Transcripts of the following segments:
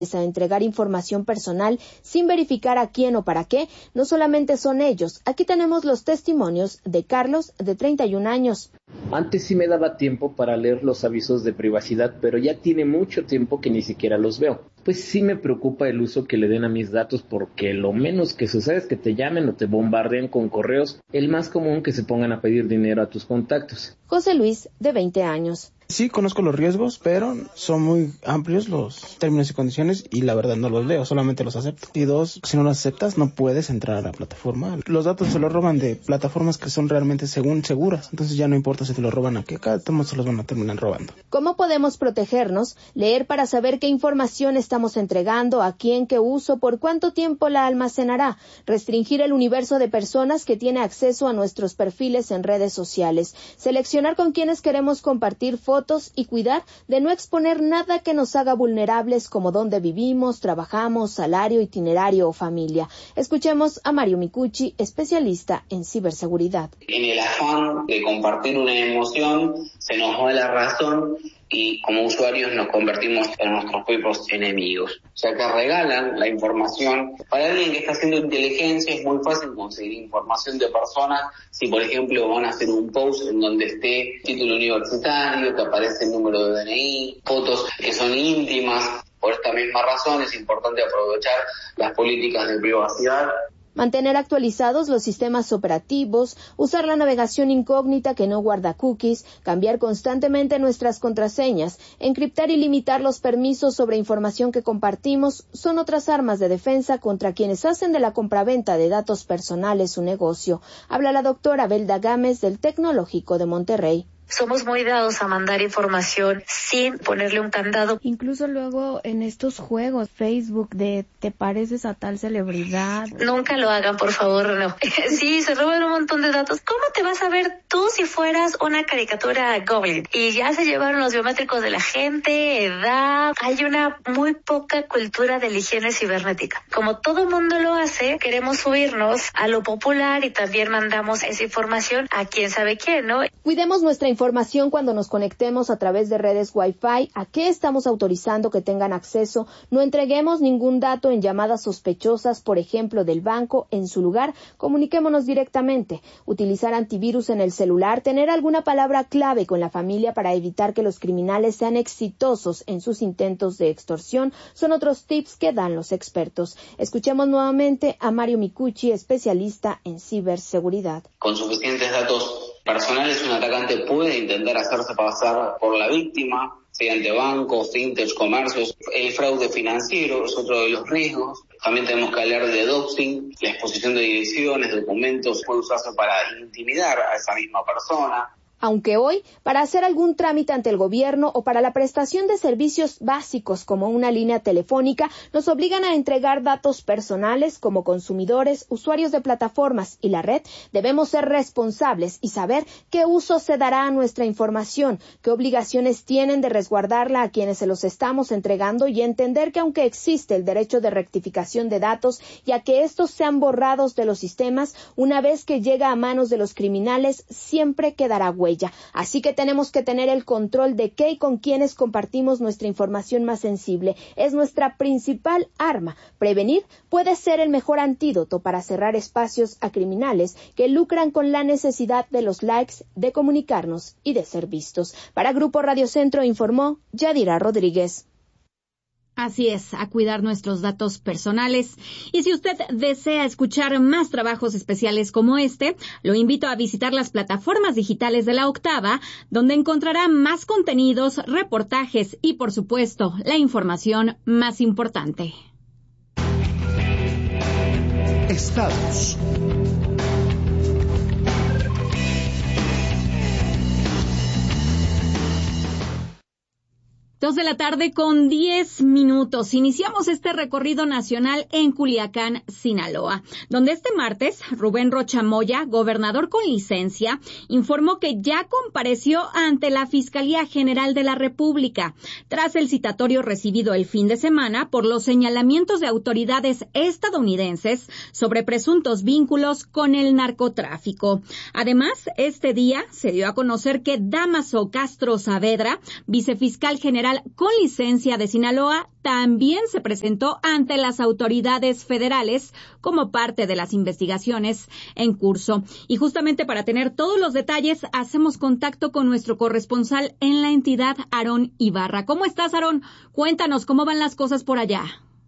a entregar información personal sin verificar a quién o para qué, no solamente son ellos. Aquí tenemos los testimonios de Carlos, de 31 años. Antes sí me daba tiempo para leer los avisos de privacidad, pero ya tiene mucho tiempo que ni siquiera los veo. Pues sí me preocupa el uso que le den a mis datos, porque lo menos que sucede es que te llamen o te bombardeen con correos, el más común que se pongan a pedir dinero a tus contactos. José Luis, de 20 años. Sí, conozco los riesgos, pero son muy amplios los términos y condiciones y la verdad no los leo, solamente los acepto. Y dos, si no los aceptas, no puedes entrar a la plataforma. Los datos se los roban de plataformas que son realmente seguras, entonces ya no importa si te los roban aquí, acá todos se los van a terminar robando. ¿Cómo podemos protegernos? Leer para saber qué información estamos entregando, a quién, qué uso, por cuánto tiempo la almacenará. Restringir el universo de personas que tiene acceso a nuestros perfiles en redes sociales. Seleccionar con quienes queremos compartir fotos y cuidar de no exponer nada que nos haga vulnerables, como dónde vivimos, trabajamos, salario, itinerario o familia. Escuchemos a Mario Micucci, especialista en ciberseguridad. En el afán de compartir una emoción, se nos va la razón y como usuarios nos convertimos en nuestros propios enemigos. O sea que regalan la información. Para alguien que está haciendo inteligencia es muy fácil conseguir información de personas. Si por ejemplo van a hacer un post en donde esté título universitario, que aparece el número de DNI, fotos que son íntimas. Por esta misma razón es importante aprovechar las políticas de privacidad. Mantener actualizados los sistemas operativos, usar la navegación incógnita que no guarda cookies, cambiar constantemente nuestras contraseñas, encriptar y limitar los permisos sobre información que compartimos son otras armas de defensa contra quienes hacen de la compraventa de datos personales su negocio. Habla la doctora Belda Gámez del Tecnológico de Monterrey. Somos muy dados a mandar información sin ponerle un candado. Incluso luego en estos juegos, Facebook, de te pareces a tal celebridad. Nunca lo hagan, por favor, no. Sí, se roban un montón de datos. ¿Cómo te vas a ver tú si fueras una caricatura Goblin? Y ya se llevaron los biométricos de la gente, edad. Hay una muy poca cultura de la higiene cibernética. Como todo mundo lo hace, queremos subirnos a lo popular y también mandamos esa información a quién sabe quién, ¿no? Cuidemos nuestra información cuando nos conectemos a través de redes Wi-Fi, a qué estamos autorizando que tengan acceso, no entreguemos ningún dato en llamadas sospechosas, por ejemplo, del banco, en su lugar, comuniquémonos directamente, utilizar antivirus en el celular, tener alguna palabra clave con la familia para evitar que los criminales sean exitosos en sus intentos de extorsión, son otros tips que dan los expertos. Escuchemos nuevamente a Mario Micucci, especialista en ciberseguridad. Con suficientes datos personales, un atacante puede intentar hacerse pasar por la víctima, sea ante bancos, fintechs, comercios. El fraude financiero es otro de los riesgos. También tenemos que hablar de doxing, la exposición de direcciones, documentos, puede usarse para intimidar a esa misma persona. Aunque hoy, para hacer algún trámite ante el gobierno o para la prestación de servicios básicos como una línea telefónica, nos obligan a entregar datos personales como consumidores, usuarios de plataformas y la red, debemos ser responsables y saber qué uso se dará a nuestra información, qué obligaciones tienen de resguardarla a quienes se los estamos entregando y entender que aunque existe el derecho de rectificación de datos y a que estos sean borrados de los sistemas, una vez que llega a manos de los criminales, siempre quedará huella. Así que tenemos que tener el control de qué y con quiénes compartimos nuestra información más sensible. Es nuestra principal arma. Prevenir puede ser el mejor antídoto para cerrar espacios a criminales que lucran con la necesidad de los likes, de comunicarnos y de ser vistos. Para Grupo Radio Centro informó Yadira Rodríguez. Así es, a cuidar nuestros datos personales. Y si usted desea escuchar más trabajos especiales como este, lo invito a visitar las plataformas digitales de La Octava, donde encontrará más contenidos, reportajes y, por supuesto, la información más importante. Estados. 2:10 p.m. Iniciamos este recorrido nacional en Culiacán, Sinaloa, donde este martes Rubén Rocha Moya, gobernador con licencia, informó que ya compareció ante la Fiscalía General de la República, tras el citatorio recibido el fin de semana por los señalamientos de autoridades estadounidenses sobre presuntos vínculos con el narcotráfico. Además, este día se dio a conocer que Dámaso Castro Saavedra, vicefiscal general General con Licencia de Sinaloa también se presentó ante las autoridades federales como parte de las investigaciones en curso. Y justamente para tener todos los detalles, hacemos contacto con nuestro corresponsal en la entidad, Aarón Ibarra. ¿Cómo estás, Aarón? Cuéntanos, ¿cómo van las cosas por allá?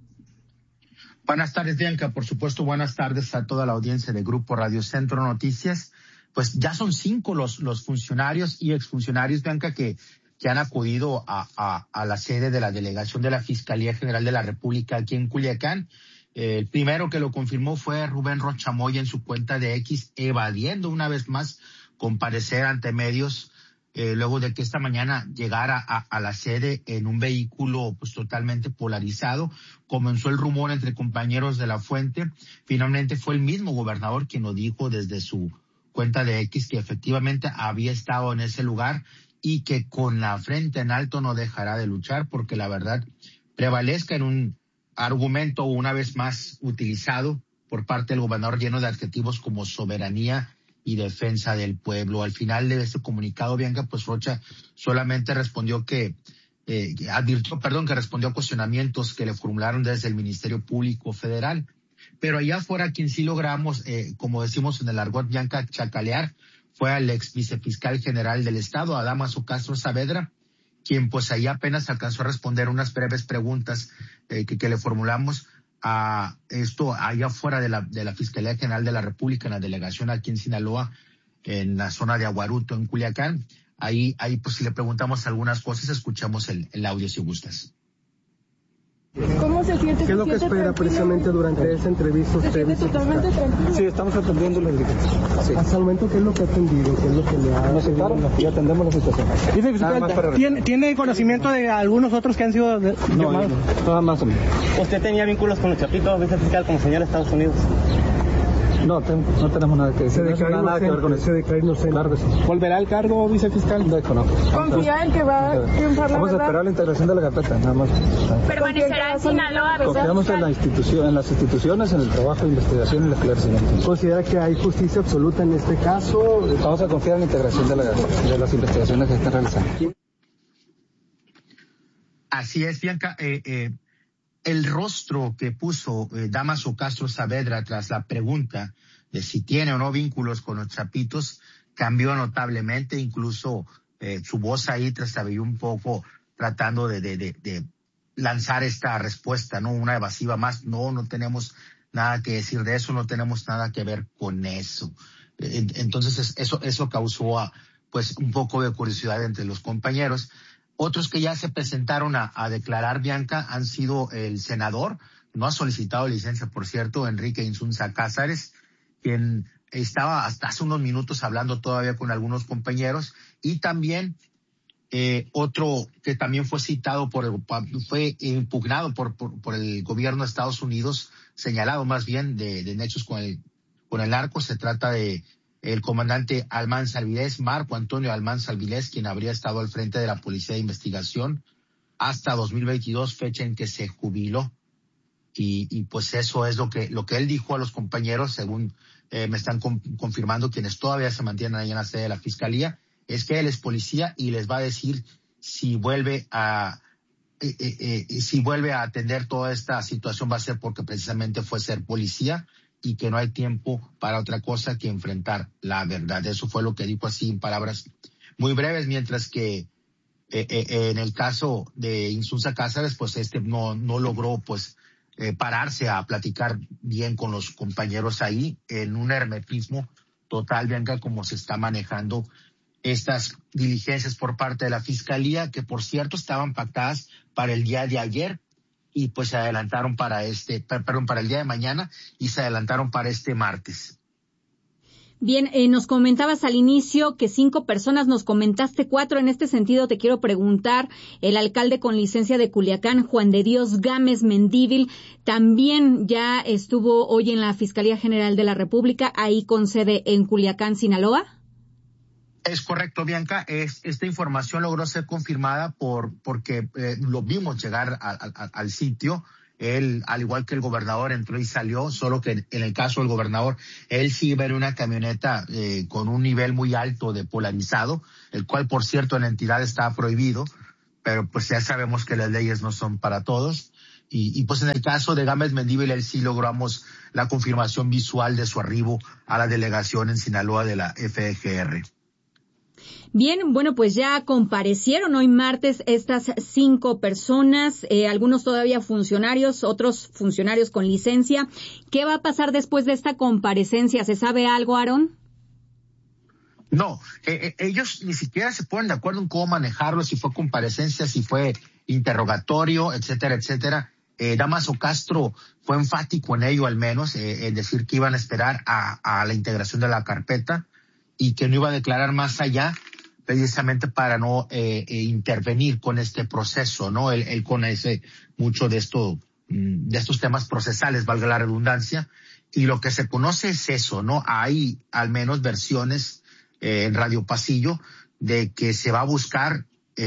Buenas tardes, Bianca. Por supuesto, buenas tardes a toda la audiencia de Grupo Radio Centro Noticias. Pues ya son 5 los funcionarios y exfuncionarios, Bianca, que han acudido a la sede de la delegación de la Fiscalía General de la República aquí en Culiacán. El primero que lo confirmó fue Rubén Rocha Moya en su cuenta de X, evadiendo una vez más comparecer ante medios, luego de que esta mañana llegara a la sede en un vehículo pues totalmente polarizado. Comenzó el rumor entre compañeros de la fuente. Finalmente fue el mismo gobernador quien lo dijo desde su cuenta de X, que efectivamente había estado en ese lugar y que con la frente en alto no dejará de luchar porque la verdad prevalezca en un argumento una vez más utilizado por parte del gobernador lleno de adjetivos como soberanía y defensa del pueblo. Al final de este comunicado, Bianca, pues Rocha solamente respondió que respondió a cuestionamientos que le formularon desde el Ministerio Público Federal. Pero allá afuera quien sí logramos, como decimos en el argot, Bianca, chacalear, fue al ex vicefiscal general del Estado, a Dámaso Castro Saavedra, quien pues ahí apenas alcanzó a responder unas breves preguntas que le formulamos a esto allá afuera de la Fiscalía General de la República, en la delegación aquí en Sinaloa, en la zona de Aguaruto, en Culiacán. Ahí pues si le preguntamos algunas cosas, escuchamos el audio si gustas. ¿Cómo se siente? ¿Qué es lo que espera precisamente durante esa entrevista usted? ¿Se siente totalmente tranquilo? Sí, estamos atendiendo la diligencia. Sí. Hasta el momento, ¿qué es lo que ha atendido? ¿Qué es lo que le ha aceptado? Y atendemos la situación. Dice fiscal, ¿tiene conocimiento de algunos otros que han sido llamados? No, nada más o menos. ¿Usted tenía vínculos con el Chapito, vicefiscal, como señor de Estados Unidos? No tenemos nada que decir. Nada que ver con eso. Se declara inocente. Claro que sí. ¿Volverá al cargo, vicefiscal? No conozco. ¿Confía en que va a triunfar la Vamos a esperar la integración de la carpeta, nada más. ¿Permanecerá en Sinaloa? Confiamos en las instituciones, en el trabajo de investigación y el esclarecimiento. ¿Considera que hay justicia absoluta en este caso? Vamos a confiar en la integración de las investigaciones que están realizando. Así es, Bianca. El rostro que puso Dámaso Castro Saavedra tras la pregunta de si tiene o no vínculos con los Chapitos cambió notablemente, incluso su voz ahí trastabilló un poco tratando de lanzar esta respuesta, ¿no? Una evasiva más, no tenemos nada que decir de eso, no tenemos nada que ver con eso. Entonces eso causó pues un poco de curiosidad entre los compañeros. Otros que ya se presentaron a declarar, Bianca, han sido el senador, no ha solicitado licencia, por cierto, Enrique Insunza Cázares, quien estaba hasta hace unos minutos hablando todavía con algunos compañeros, y también otro que también fue citado fue impugnado por el gobierno de Estados Unidos, señalado más bien de nexos con el narco. Se trata de el comandante Almanza Alvilés, Marco Antonio Almanza Alvilés, quien habría estado al frente de la Policía de Investigación hasta 2022, fecha en que se jubiló. Y pues eso es lo que él dijo a los compañeros, según me están confirmando quienes todavía se mantienen ahí en la sede de la Fiscalía, es que él es policía y les va a decir si vuelve a atender toda esta situación va a ser porque precisamente fue ser policía y que no hay tiempo para otra cosa que enfrentar la verdad. Eso fue lo que dijo así en palabras muy breves, mientras que en el caso de Insunza Cázares, pues no logró pues pararse a platicar bien con los compañeros ahí, en un hermetismo total, Bianca, como se está manejando estas diligencias por parte de la Fiscalía, que por cierto estaban pactadas para el día de ayer, y pues se adelantaron para el día de mañana y se adelantaron para este martes. Bien, nos comentabas al inicio que 5 personas, nos comentaste 4. En este sentido te quiero preguntar, el alcalde con licencia de Culiacán, Juan de Dios Gámez Mendívil, también ya estuvo hoy en la Fiscalía General de la República, ahí con sede en Culiacán, Sinaloa. Es correcto, Bianca. Esta información logró ser confirmada porque lo vimos llegar al sitio. Él, al igual que el gobernador, entró y salió, solo que en el caso del gobernador, él sí iba en una camioneta con un nivel muy alto de polarizado, el cual, por cierto, en la entidad está prohibido. pero pues ya sabemos que las leyes no son para todos. Y pues en el caso de Gámez Mendívil, él sí logramos la confirmación visual de su arribo a la delegación en Sinaloa de la FGR. Bien, bueno, pues ya comparecieron hoy martes estas 5 personas, algunos todavía funcionarios, otros funcionarios con licencia. ¿Qué va a pasar después de esta comparecencia? ¿Se sabe algo, Aarón? No, ellos ni siquiera se ponen de acuerdo en cómo manejarlo, si fue comparecencia, si fue interrogatorio, etcétera, etcétera. Dámaso Castro fue enfático en ello, al menos, en decir que iban a esperar a la integración de la carpeta y que no iba a declarar más allá, precisamente para no intervenir con este proceso, ¿no? Él conoce mucho de estos temas procesales, valga la redundancia, y lo que se conoce es eso, ¿no? Hay al menos versiones en Radio Pasillo de que se va a buscar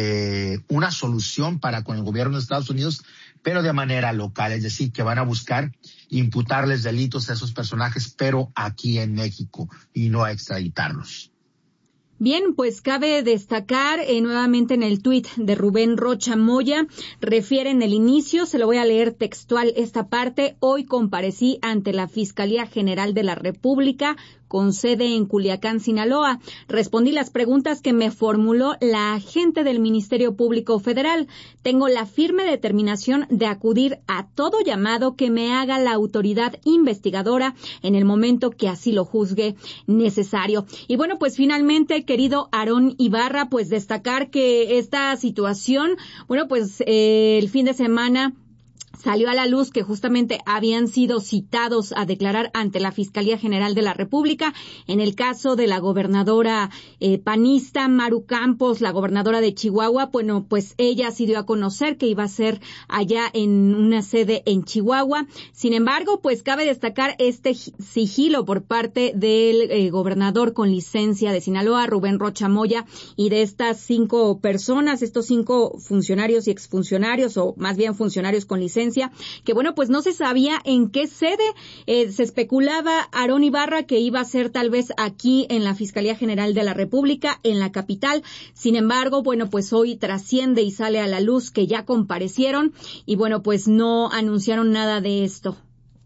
una solución para con el gobierno de Estados Unidos, pero de manera local, es decir, que van a buscar imputarles delitos a esos personajes, pero aquí en México, y no a extraditarlos. Bien, pues cabe destacar nuevamente en el tuit de Rubén Rocha Moya, refiere en el inicio, se lo voy a leer textual esta parte: hoy comparecí ante la Fiscalía General de la República con sede en Culiacán, Sinaloa. Respondí las preguntas que me formuló la agente del Ministerio Público Federal. Tengo la firme determinación de acudir a todo llamado que me haga la autoridad investigadora en el momento que así lo juzgue necesario. Y bueno, pues finalmente, querido Aarón Ibarra, pues destacar que esta situación, bueno, pues el fin de semana salió a la luz que justamente habían sido citados a declarar ante la Fiscalía General de la República en el caso de la gobernadora panista Maru Campos, la gobernadora de Chihuahua. Bueno, pues ella sí dio a conocer que iba a ser allá en una sede en Chihuahua. Sin embargo, pues cabe destacar este sigilo por parte del gobernador con licencia de Sinaloa, Rubén Rocha Moya, y de estas 5 personas, estos 5 funcionarios y exfuncionarios, o más bien funcionarios con licencia, que bueno, pues no se sabía en qué sede. Se especulaba, Aarón Ibarra, que iba a ser tal vez aquí en la Fiscalía General de la República, en la capital. Sin embargo, bueno, pues hoy trasciende y sale a la luz que ya comparecieron y bueno, pues no anunciaron nada de esto.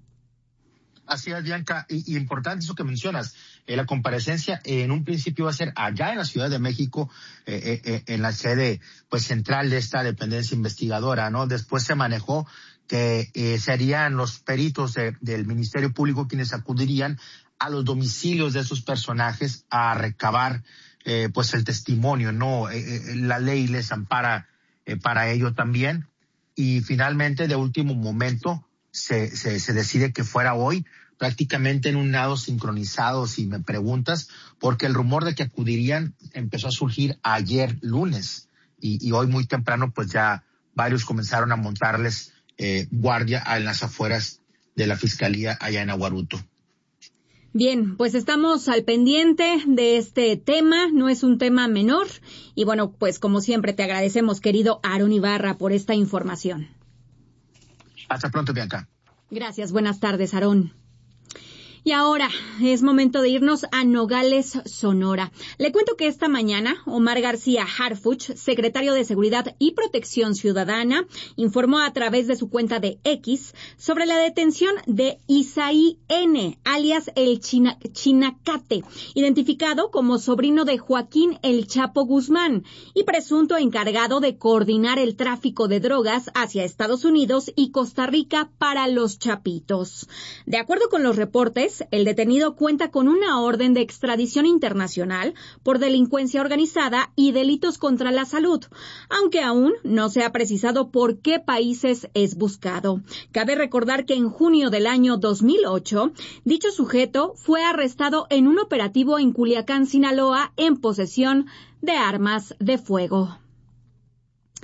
Así es, Bianca, y importante eso que mencionas. La comparecencia en un principio va a ser allá en la Ciudad de México, en la sede pues central de esta dependencia investigadora, ¿no? Después se manejó que serían los peritos del Ministerio Público quienes acudirían a los domicilios de esos personajes a recabar pues el testimonio, ¿no? La ley les ampara para ello también, y finalmente de último momento se decide que fuera hoy, prácticamente en un nado sincronizado, si me preguntas, porque el rumor de que acudirían empezó a surgir ayer lunes y hoy muy temprano pues ya varios comenzaron a montarles guardia en las afueras de la Fiscalía allá en Aguaruto. Bien, pues estamos al pendiente de este tema, no es un tema menor y bueno, pues como siempre te agradecemos, querido Aarón Ibarra, por esta información. Hasta pronto, Bianca. Gracias, buenas tardes, Aarón. Y ahora es momento de irnos a Nogales, Sonora. Le cuento que esta mañana Omar García Harfuch, secretario de Seguridad y Protección Ciudadana, informó a través de su cuenta de X sobre la detención de Isaí N., alias el Chinacate, identificado como sobrino de Joaquín El Chapo Guzmán y presunto encargado de coordinar el tráfico de drogas hacia Estados Unidos y Costa Rica para los Chapitos. De acuerdo con los reportes, el detenido cuenta con una orden de extradición internacional por delincuencia organizada y delitos contra la salud, aunque aún no se ha precisado por qué países es buscado. Cabe recordar que en junio del año 2008, dicho sujeto fue arrestado en un operativo en Culiacán, Sinaloa, en posesión de armas de fuego.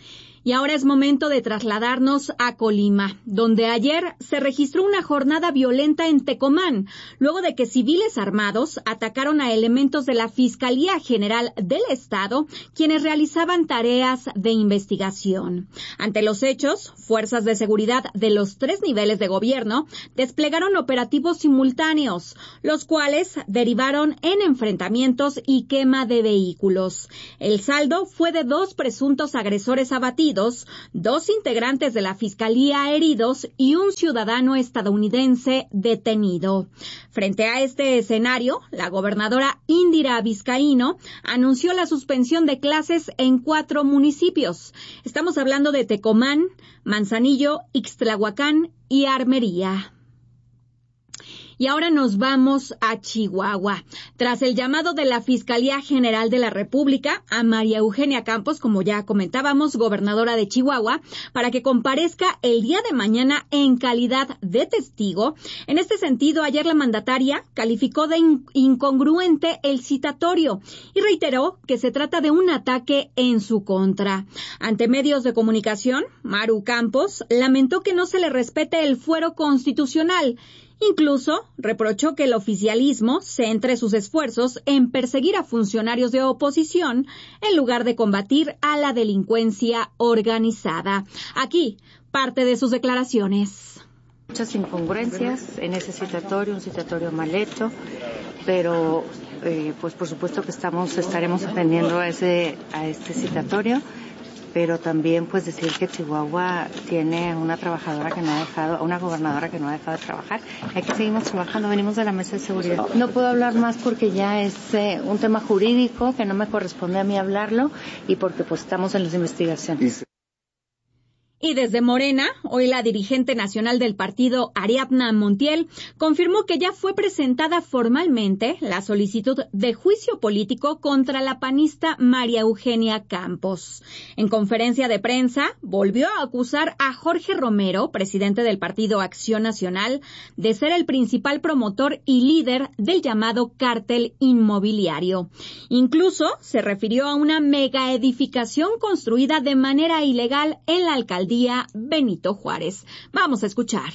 Y ahora es momento de trasladarnos a Colima, donde ayer se registró una jornada violenta en Tecomán, luego de que civiles armados atacaron a elementos de la Fiscalía General del Estado, quienes realizaban tareas de investigación. Ante los hechos, fuerzas de seguridad de los 3 niveles de gobierno desplegaron operativos simultáneos, los cuales derivaron en enfrentamientos y quema de vehículos. El saldo fue de 2 presuntos agresores abatidos, 2 integrantes de la Fiscalía heridos y un ciudadano estadounidense detenido. Frente a este escenario, la gobernadora Indira Vizcaíno anunció la suspensión de clases en 4 municipios. Estamos hablando de Tecomán, Manzanillo, Ixtlahuacán y Armería. Y ahora nos vamos a Chihuahua. Tras el llamado de la Fiscalía General de la República a María Eugenia Campos, como ya comentábamos, gobernadora de Chihuahua, para que comparezca el día de mañana en calidad de testigo. En este sentido, ayer la mandataria calificó de incongruente el citatorio y reiteró que se trata de un ataque en su contra. Ante medios de comunicación, Maru Campos lamentó que no se le respete el fuero constitucional. Incluso reprochó que el oficialismo centre sus esfuerzos en perseguir a funcionarios de oposición en lugar de combatir a la delincuencia organizada. Aquí, parte de sus declaraciones. Muchas incongruencias en ese citatorio, un citatorio mal hecho, pero pues por supuesto que estaremos atendiendo a este citatorio. Pero también pues decir que Chihuahua tiene una gobernadora que no ha dejado de trabajar. Aquí seguimos trabajando, venimos de la mesa de seguridad. No puedo hablar más porque ya es un tema jurídico que no me corresponde a mí hablarlo y porque pues estamos en las investigaciones. Y desde Morena, hoy la dirigente nacional del partido, Ariadna Montiel, confirmó que ya fue presentada formalmente la solicitud de juicio político contra la panista María Eugenia Campos. En conferencia de prensa, volvió a acusar a Jorge Romero, presidente del partido Acción Nacional, de ser el principal promotor y líder del llamado cártel inmobiliario. Incluso se refirió a una megaedificación construida de manera ilegal en la alcaldía Benito Juárez. Vamos a escuchar.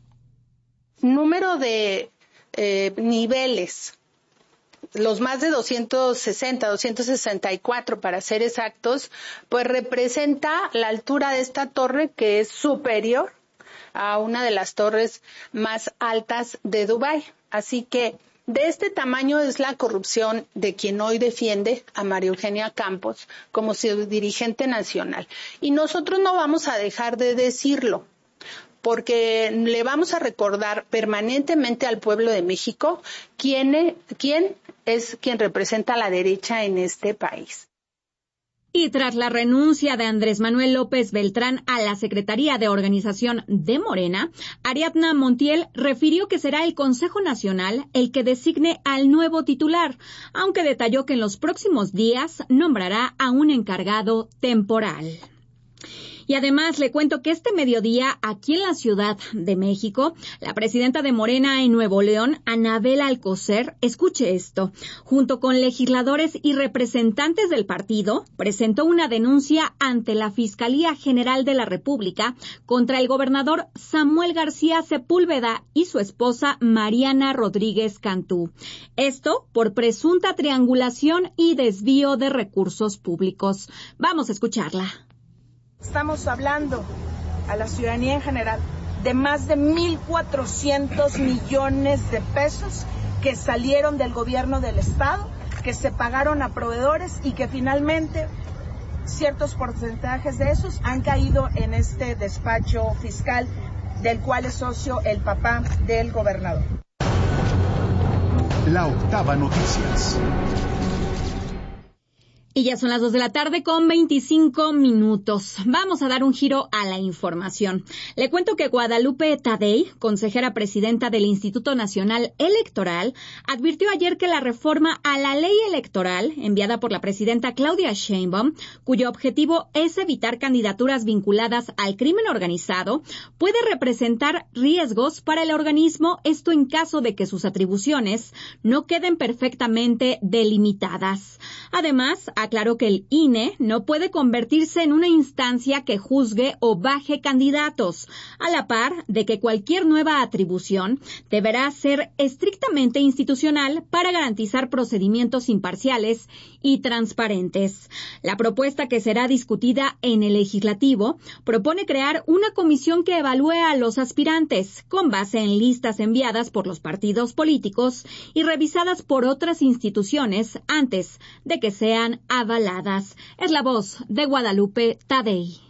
Número de niveles, los más de 260, 264 para ser exactos, pues representa la altura de esta torre que es superior a una de las torres más altas de Dubái. Así que de este tamaño es la corrupción de quien hoy defiende a María Eugenia Campos como su dirigente nacional. Y nosotros no vamos a dejar de decirlo, porque le vamos a recordar permanentemente al pueblo de México quién es quien representa a la derecha en este país. Y tras la renuncia de Andrés Manuel López Beltrán a la Secretaría de Organización de Morena, Ariadna Montiel refirió que será el Consejo Nacional el que designe al nuevo titular, aunque detalló que en los próximos días nombrará a un encargado temporal. Y además le cuento que este mediodía, aquí en la Ciudad de México, la presidenta de Morena en Nuevo León, Anabel Alcocer, escuche esto, junto con legisladores y representantes del partido, presentó una denuncia ante la Fiscalía General de la República contra el gobernador Samuel García Sepúlveda y su esposa Mariana Rodríguez Cantú. Esto por presunta triangulación y desvío de recursos públicos. Vamos a escucharla. Estamos hablando a la ciudadanía en general de más de 1.400 millones de pesos que salieron del gobierno del Estado, que se pagaron a proveedores y que finalmente ciertos porcentajes de esos han caído en este despacho fiscal del cual es socio el papá del gobernador. La Octava Noticias. Y ya son las 2 de la tarde con 25 minutos. Vamos a dar un giro a la información. Le cuento que Guadalupe Tadei, consejera presidenta del Instituto Nacional Electoral, advirtió ayer que la reforma a la ley electoral enviada por la presidenta Claudia Sheinbaum, cuyo objetivo es evitar candidaturas vinculadas al crimen organizado, puede representar riesgos para el organismo, esto en caso de que sus atribuciones no queden perfectamente delimitadas. Además, aclaró que el INE no puede convertirse en una instancia que juzgue o baje candidatos, a la par de que cualquier nueva atribución deberá ser estrictamente institucional para garantizar procedimientos imparciales y transparentes. La propuesta, que será discutida en el Legislativo, propone crear una comisión que evalúe a los aspirantes con base en listas enviadas por los partidos políticos y revisadas por otras instituciones antes de que sean avaladas. Es la voz de Guadalupe Tadei.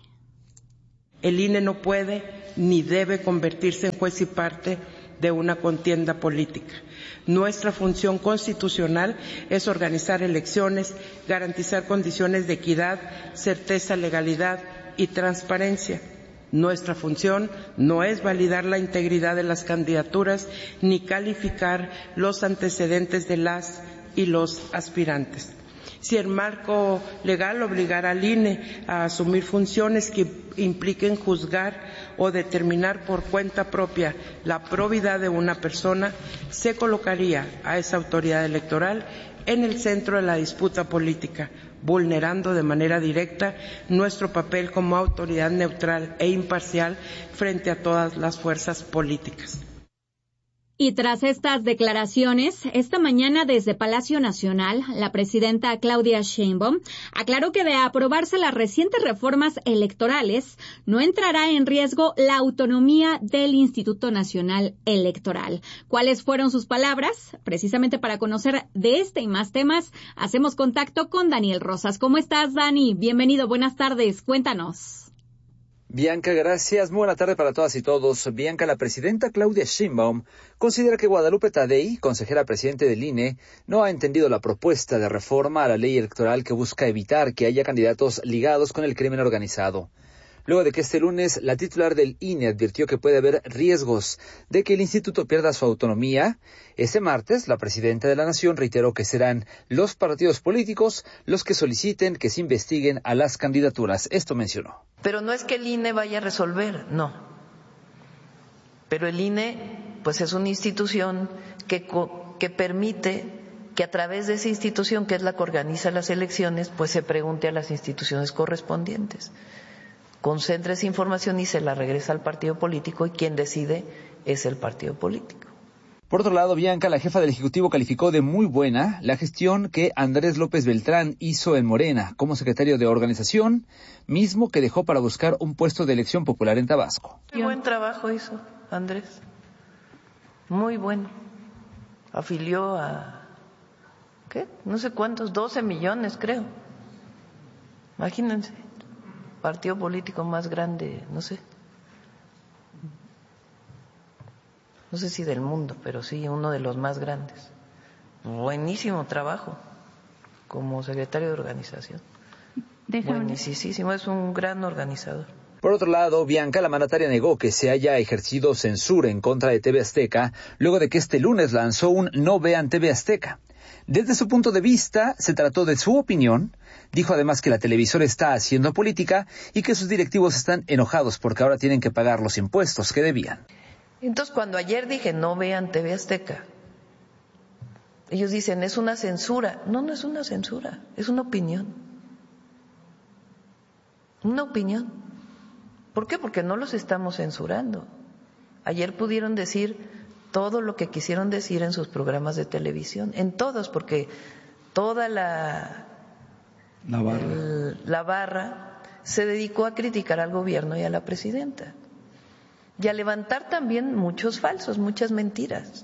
El INE no puede ni debe convertirse en juez y parte de una contienda política. Nuestra función constitucional es organizar elecciones, garantizar condiciones de equidad, certeza, legalidad y transparencia. Nuestra función no es validar la integridad de las candidaturas ni calificar los antecedentes de las y los aspirantes. Si el marco legal obligara al INE a asumir funciones que impliquen juzgar o determinar por cuenta propia la probidad de una persona, se colocaría a esa autoridad electoral en el centro de la disputa política, vulnerando de manera directa nuestro papel como autoridad neutral e imparcial frente a todas las fuerzas políticas. Y tras estas declaraciones, esta mañana desde Palacio Nacional, la presidenta Claudia Sheinbaum aclaró que de aprobarse las recientes reformas electorales, no entrará en riesgo la autonomía del Instituto Nacional Electoral. ¿Cuáles fueron sus palabras? Precisamente para conocer de este y más temas, hacemos contacto con Daniel Rosas. ¿Cómo estás, Dani? Bienvenido, buenas tardes, cuéntanos. Bianca, gracias. Muy buena tarde para todas y todos. Bianca, la presidenta Claudia Sheinbaum considera que Guadalupe Tadei, consejera presidente del INE, no ha entendido la propuesta de reforma a la ley electoral que busca evitar que haya candidatos ligados con el crimen organizado. Luego de que este lunes la titular del INE advirtió que puede haber riesgos de que el instituto pierda su autonomía, este martes la presidenta de la Nación reiteró que serán los partidos políticos los que soliciten que se investiguen a las candidaturas. Esto mencionó. Pero no es que el INE vaya a resolver, no. Pero el INE, pues es una institución que permite que a través de esa institución, que es la que organiza las elecciones, pues se pregunte a las instituciones correspondientes. Concentra esa información y se la regresa al partido político y quien decide es el partido político. Por otro lado, Bianca, la jefa del Ejecutivo, calificó de muy buena la gestión que Andrés López Beltrán hizo en Morena como secretario de organización, mismo que dejó para buscar un puesto de elección popular en Tabasco. Muy buen trabajo hizo Andrés, muy bueno. Afilió a, no sé cuántos, 12 millones creo. Imagínense. Partido político más grande, no sé si del mundo, pero sí uno de los más grandes. Buenísimo trabajo como secretario de organización. Buenísimo, es un gran organizador. Por otro lado, Bianca, la mandataria negó que se haya ejercido censura en contra de TV Azteca luego de que este lunes lanzó un No Vean TV Azteca. Desde su punto de vista, se trató de su opinión. Dijo además que la televisora está haciendo política y que sus directivos están enojados porque ahora tienen que pagar los impuestos que debían. Entonces, cuando ayer dije no vean TV Azteca, ellos dicen es una censura. No, no es una censura, es una opinión. Una opinión. ¿Por qué? Porque no los estamos censurando. Ayer pudieron decir todo lo que quisieron decir en sus programas de televisión, en todos, porque toda la barra se dedicó a criticar al gobierno y a la presidenta y a levantar también muchos falsos, muchas mentiras.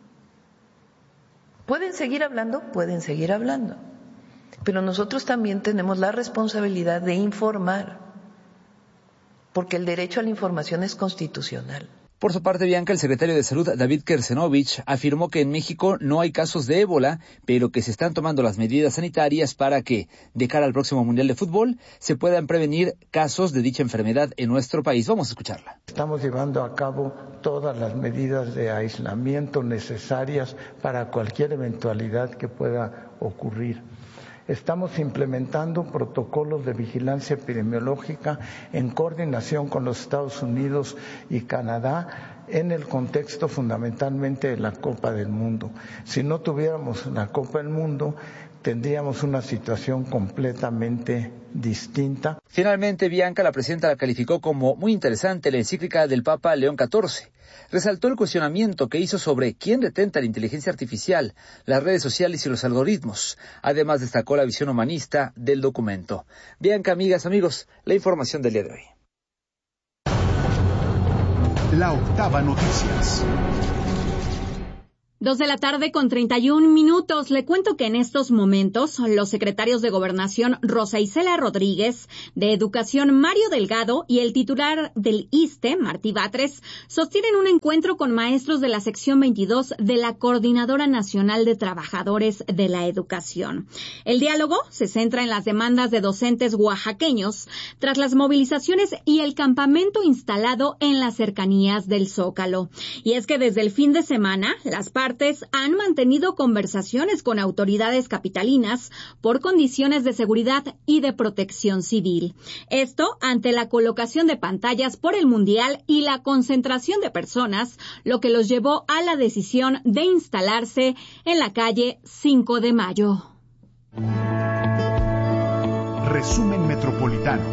¿Pueden seguir hablando? Pueden seguir hablando, pero nosotros también tenemos la responsabilidad de informar, porque el derecho a la información es constitucional. Por su parte, Bianca, el secretario de Salud, David Kersenovich, afirmó que en México no hay casos de ébola, pero que se están tomando las medidas sanitarias para que, de cara al próximo Mundial de Fútbol, se puedan prevenir casos de dicha enfermedad en nuestro país. Vamos a escucharla. Estamos llevando a cabo todas las medidas de aislamiento necesarias para cualquier eventualidad que pueda ocurrir. Estamos implementando protocolos de vigilancia epidemiológica en coordinación con los Estados Unidos y Canadá en el contexto fundamentalmente de la Copa del Mundo. Si no tuviéramos la Copa del Mundo, tendríamos una situación completamente distinta. Finalmente, Bianca, la presidenta, la calificó como muy interesante la encíclica del Papa León XIV. Resaltó el cuestionamiento que hizo sobre quién detenta la inteligencia artificial, las redes sociales y los algoritmos. Además, destacó la visión humanista del documento. Bianca, amigas, amigos, la información del día de hoy. La Octava Noticias. 2:31 p.m. Le cuento que en estos momentos los secretarios de Gobernación Rosa Isela Rodríguez, de Educación Mario Delgado y el titular del ISSSTE, Martí Batres, sostienen un encuentro con maestros de la sección 22 de la Coordinadora Nacional de Trabajadores de la Educación. El diálogo se centra en las demandas de docentes oaxaqueños tras las movilizaciones y el campamento instalado en las cercanías del Zócalo. Y es que desde el fin de semana, las partes han mantenido conversaciones con autoridades capitalinas por condiciones de seguridad y de protección civil. Esto ante la colocación de pantallas por el Mundial y la concentración de personas, lo que los llevó a la decisión de instalarse en la calle 5 de Mayo. Resumen metropolitano.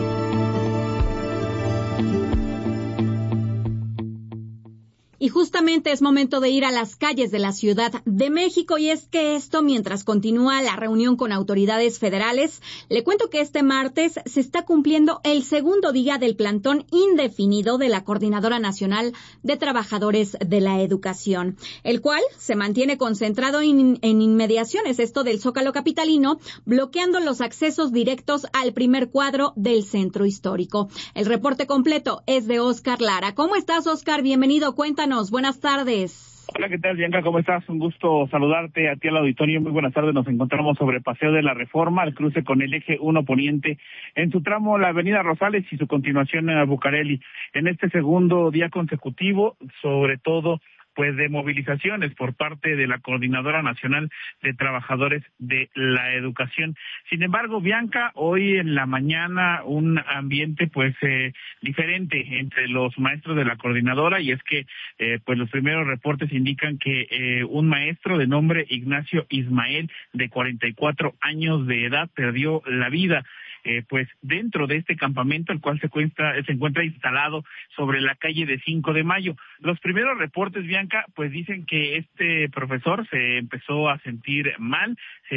Y justamente es momento de ir a las calles de la Ciudad de México, y es que esto mientras continúa la reunión con autoridades federales. Le cuento que este martes se está cumpliendo el segundo día del plantón indefinido de la Coordinadora Nacional de Trabajadores de la Educación, el cual se mantiene concentrado en inmediaciones del Zócalo capitalino, bloqueando los accesos directos al primer cuadro del centro histórico. El reporte completo es de Oscar Lara. ¿Cómo estás, Oscar? Bienvenido, cuéntanos. Buenas tardes. Hola, ¿qué tal, Bianca? ¿Cómo estás? Un gusto saludarte a ti al auditorio. Muy buenas tardes. Nos encontramos sobre Paseo de la Reforma, al cruce con el eje 1 Poniente, en su tramo la avenida Rosales y su continuación en Bucareli. En este segundo día consecutivo, sobre todo de movilizaciones por parte de la Coordinadora Nacional de Trabajadores de la Educación. Sin embargo, Bianca, hoy en la mañana un ambiente diferente entre los maestros de la coordinadora, y es que los primeros reportes indican que un maestro de nombre Ignacio Ismael, de 44 años de edad, perdió la vida dentro de este campamento, el cual se encuentra instalado sobre la calle de 5 de Mayo. Los primeros reportes, Bianca, dicen que este profesor se empezó a sentir mal.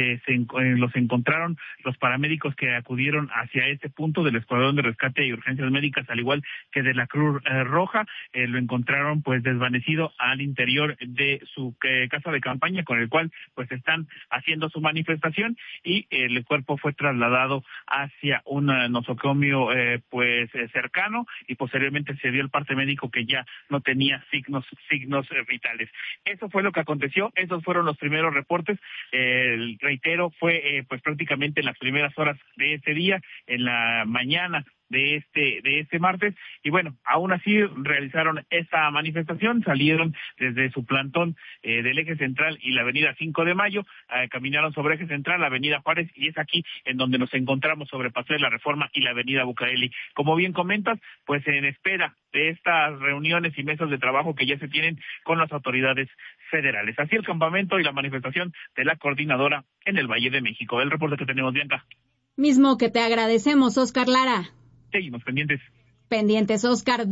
Los encontraron los paramédicos que acudieron hacia este punto del Escuadrón de Rescate y Urgencias Médicas, al igual que de la Cruz Roja. Lo encontraron desvanecido al interior de su casa de campaña, con el cual están haciendo su manifestación, y el cuerpo fue trasladado hacia un nosocomio cercano, y posteriormente se dio el parte médico que ya no tenía signos vitales. Eso fue lo que aconteció. Esos fueron los primeros reportes. Reitero, fue prácticamente en las primeras horas de ese día, en la mañana de este martes, y aún así realizaron esta manifestación, salieron desde su plantón del eje central y la avenida 5 de Mayo, caminaron sobre eje central, la avenida Juárez, y es aquí en donde nos encontramos sobre Paseo de la Reforma y la avenida Bucareli. Como bien comentas, en espera de estas reuniones y mesas de trabajo que ya se tienen con las autoridades federales. Así el campamento y la manifestación de la coordinadora en el Valle de México. El reporte que tenemos, Bianca. Mismo que te agradecemos, Oscar Lara. Seguimos pendientes. Pendientes, Oscar.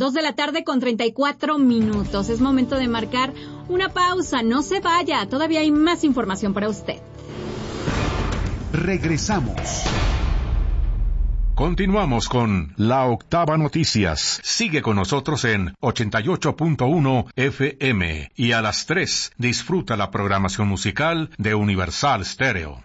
2:34 p.m. Es momento de marcar una pausa. No se vaya. Todavía hay más información para usted. Regresamos. Continuamos con La Octava Noticias. Sigue con nosotros en 88.1 FM y a las 3 disfruta la programación musical de Universal Stereo.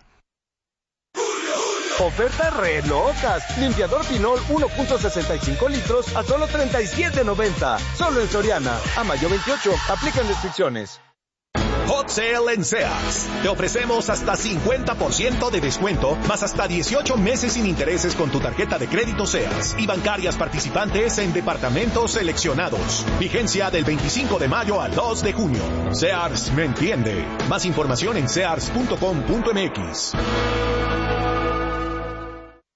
Ofertas re locas. Limpiador Pinol 1.65 litros a solo $37.90. Solo en Soriana. A mayo 28. Aplican restricciones. Hot Sale en Sears. Te ofrecemos hasta 50% de descuento, más hasta 18 meses sin intereses con tu tarjeta de crédito Sears y bancarias participantes en departamentos seleccionados. Vigencia del 25 de mayo al 2 de junio. Sears me entiende. Más información en sears.com.mx.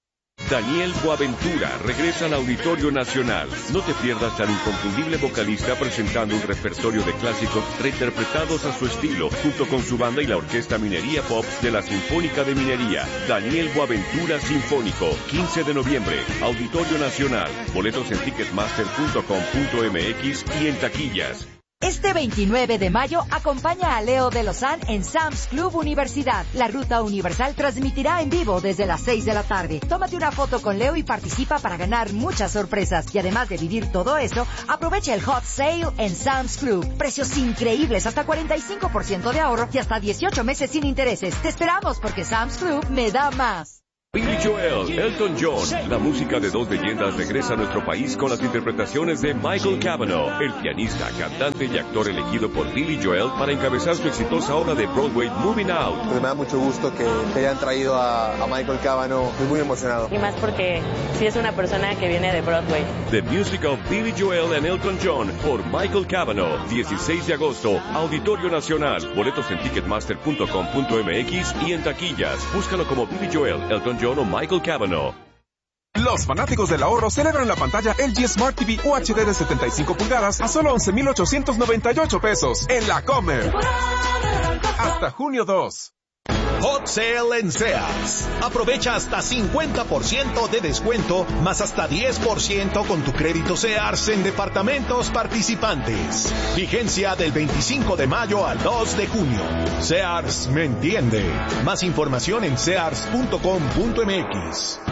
Daniel Boaventura regresa al Auditorio Nacional. No te pierdas al inconfundible vocalista presentando un repertorio de clásicos reinterpretados a su estilo, junto con su banda y la Orquesta Minería Pop de la Sinfónica de Minería. Daniel Boaventura Sinfónico, 15 de noviembre, Auditorio Nacional. Boletos en ticketmaster.com.mx y en taquillas. Este 29 de mayo, acompaña a Leo de Lozán en Sam's Club Universidad. La Ruta Universal transmitirá en vivo desde las 6 de la tarde. Tómate una foto con Leo y participa para ganar muchas sorpresas. Y además de vivir todo eso, aprovecha el Hot Sale en Sam's Club. Precios increíbles, hasta 45% de ahorro y hasta 18 meses sin intereses. Te esperamos porque Sam's Club me da más. Billy Joel, Elton John, la música de dos leyendas regresa a nuestro país con las interpretaciones de Michael Cavanaugh, el pianista, cantante y actor elegido por Billy Joel para encabezar su exitosa obra de Broadway Moving Out. Pues me da mucho gusto que hayan traído a Michael Cavanaugh, estoy muy emocionado. Y más porque sí es una persona que viene de Broadway. The Music of Billy Joel and Elton John por Michael Cavanaugh, 16 de agosto, Auditorio Nacional. Boletos en ticketmaster.com.mx y en taquillas. Búscalo como Billy Joel, Elton John o Michael Cavanaugh. Los fanáticos del ahorro celebran la pantalla LG Smart TV UHD de 75 pulgadas a solo 11,898 pesos en la Comer. Hasta junio 2. Hot Sale en Sears. Aprovecha hasta 50% de descuento, más hasta 10% con tu crédito Sears en departamentos participantes. Vigencia del 25 de mayo al 2 de junio. Sears me entiende. Más información en sears.com.mx.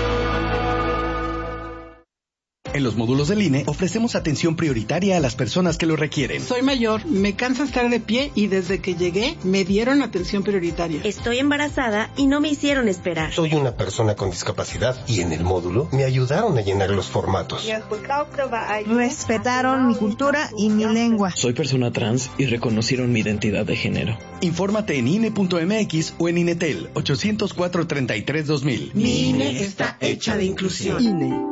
En los módulos del INE ofrecemos atención prioritaria a las personas que lo requieren. Soy mayor, me cansa estar de pie y desde que llegué me dieron atención prioritaria. Estoy embarazada y no me hicieron esperar. Soy una persona con discapacidad y en el módulo me ayudaron a llenar los formatos. Respetaron mi cultura y mi lengua. Soy persona trans y reconocieron mi identidad de género. Infórmate en INE.mx o en INETEL 804-33-2000. Mi INE está hecha de inclusión. INE.